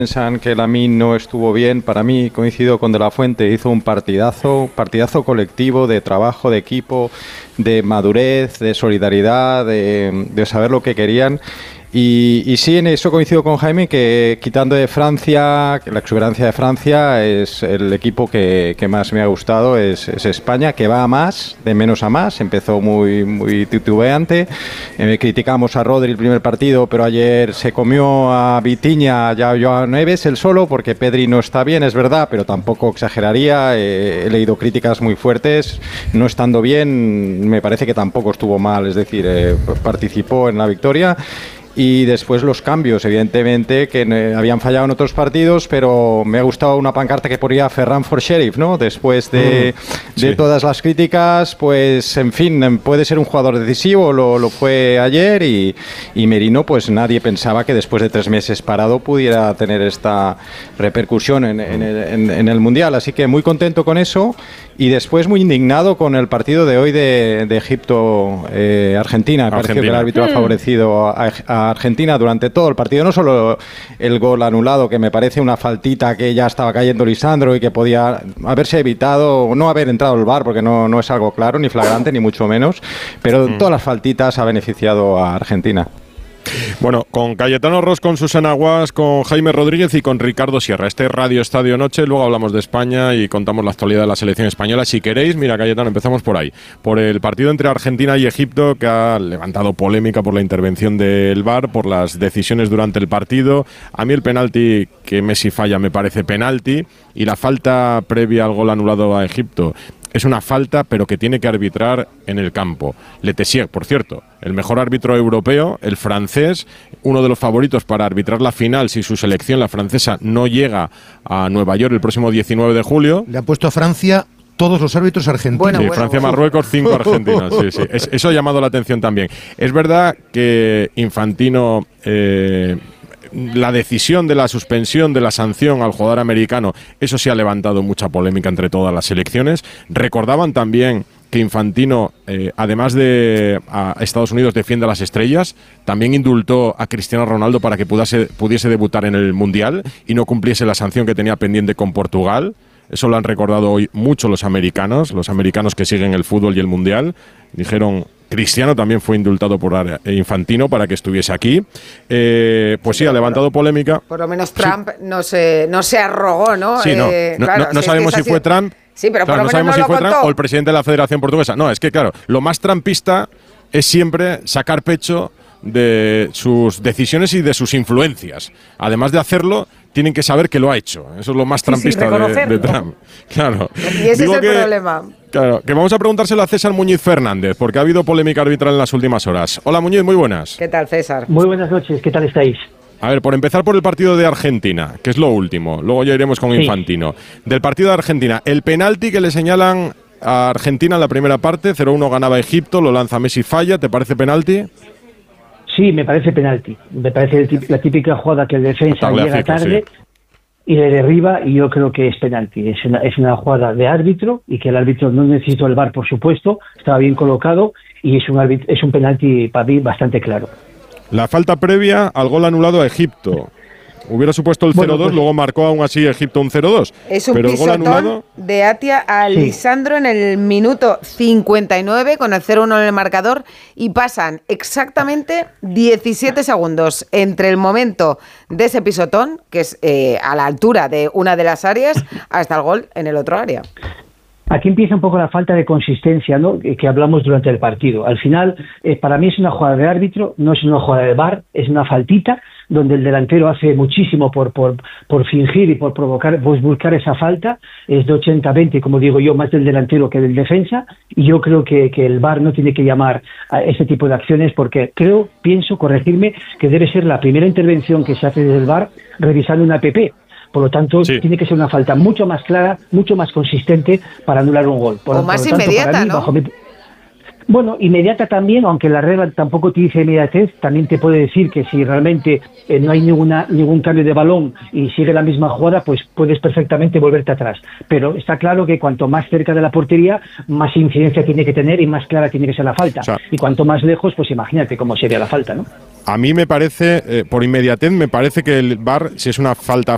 piensan que Lamine no estuvo bien, para mí coincido con De La Fuente, hizo un partidazo colectivo, de trabajo de equipo, de madurez, de solidaridad, de saber lo que querían. Y sí, en eso coincido con Jaime, que quitando de Francia, la exuberancia de Francia, es el equipo que más me ha gustado, es España, que va a más, de menos a más. Empezó muy titubeante. Criticamos a Rodri el primer partido, pero ayer se comió a Vitinha y a Joao Neves el solo, porque Pedri no está bien, es verdad, pero tampoco exageraría. He leído críticas muy fuertes. No estando bien, me parece que tampoco estuvo mal, es decir, participó en la victoria. Y después los cambios, evidentemente, que habían fallado en otros partidos, pero me ha gustado una pancarta que ponía Ferran for Sheriff, ¿no? Después de todas las críticas, pues, en fin, puede ser un jugador decisivo, lo fue ayer, y Merino, pues nadie pensaba que después de 3 meses parado pudiera tener esta repercusión en el Mundial, así que muy contento con eso. Y después muy indignado con el partido de hoy de Egipto-Argentina. Me parece que el árbitro ha favorecido a Argentina durante todo el partido. No solo el gol anulado, que me parece una faltita que ya estaba cayendo Lisandro y que podía haberse evitado, o no haber entrado el VAR, porque no es algo claro, ni flagrante, ni mucho menos. Pero todas las faltitas ha beneficiado a Argentina. Bueno, con Cayetano Ros, con Susana Guas, con Jaime Rodríguez y con Ricardo Sierra. Este es Radio Estadio Noche, luego hablamos de España y contamos la actualidad de la selección española. Si queréis, mira, Cayetano, empezamos por ahí. Por el partido entre Argentina y Egipto, que ha levantado polémica por la intervención del VAR, por las decisiones durante el partido. A mí el penalti que Messi falla me parece penalti, y la falta previa al gol anulado a Egipto es una falta, pero que tiene que arbitrar en el campo. Le Tessier, por cierto, el mejor árbitro europeo, el francés, uno de los favoritos para arbitrar la final si su selección, la francesa, no llega a Nueva York el próximo 19 de julio. Le han puesto a Francia todos los árbitros argentinos. Sí, Francia-Marruecos, 5 argentinos. Sí. Eso ha llamado la atención también. Es verdad que Infantino... la decisión de la suspensión de la sanción al jugador americano, eso sí ha levantado mucha polémica entre todas las selecciones. Recordaban también que Infantino, además de a Estados Unidos defiende a las estrellas, también indultó a Cristiano Ronaldo para que pudiese debutar en el Mundial y no cumpliese la sanción que tenía pendiente con Portugal. Eso lo han recordado hoy mucho los americanos que siguen el fútbol y el Mundial. Dijeron... Cristiano también fue indultado por Infantino para que estuviese aquí. Pues sí, ha levantado polémica. Por lo menos Trump no se arrogó, ¿no? Sí, no sabemos si fue Trump. Sí, pero claro, por lo menos no sabemos si fue Trump o el presidente de la Federación Portuguesa. No, es que claro, lo más trumpista es siempre sacar pecho de sus decisiones y de sus influencias. Además de hacerlo, tienen que saber que lo ha hecho. Eso es lo más trumpista de Trump. Claro. Y ese es el problema. Claro, que vamos a preguntárselo a César Muñiz Fernández, porque ha habido polémica arbitral en las últimas horas. Hola Muñiz, muy buenas. ¿Qué tal, César? Muy buenas noches, ¿qué tal estáis? A ver, por empezar por el partido de Argentina, que es lo último, luego ya iremos con Infantino. Del partido de Argentina, el penalti que le señalan a Argentina en la primera parte, 0-1 ganaba Egipto, lo lanza Messi, falla, ¿te parece penalti? Sí, me parece penalti. Me parece la típica jugada que el defensa llega tarde y le derriba, y yo creo que es penalti. Es una jugada de árbitro, y que el árbitro no necesitó el VAR, por supuesto, estaba bien colocado, y es un penalti para mí bastante claro. La falta previa al gol anulado a Egipto. Hubiera supuesto el 0-2, pues, luego marcó aún así Egipto un 0-2. Es un pisotón de Atia a Lisandro en el minuto 59 con el 0-1 en el marcador, y pasan exactamente 17 segundos entre el momento de ese pisotón, que es a la altura de una de las áreas, hasta el gol en el otro área. Aquí empieza un poco la falta de consistencia, ¿no?, que hablamos durante el partido. Al final, para mí es una jugada de árbitro, no es una jugada de VAR, es una faltita donde el delantero hace muchísimo por fingir y por provocar, pues buscar esa falta. Es de 80-20, como digo yo, más del delantero que del defensa, y yo creo que el VAR no tiene que llamar a ese tipo de acciones, porque pienso, corregirme, que debe ser la primera intervención que se hace desde el VAR revisando una APP. Por lo tanto, tiene que ser una falta mucho más clara, mucho más consistente para anular un gol. O más inmediata, ¿no? Bueno, inmediata también, aunque la regla tampoco utiliza inmediatez. También te puede decir que si realmente no hay ningún cambio de balón y sigue la misma jugada, pues puedes perfectamente volverte atrás. Pero está claro que cuanto más cerca de la portería, más incidencia tiene que tener y más clara tiene que ser la falta. O sea, y cuanto más lejos, pues imagínate cómo sería la falta, ¿no? A mí me parece, por inmediatez, me parece que el VAR, si es una falta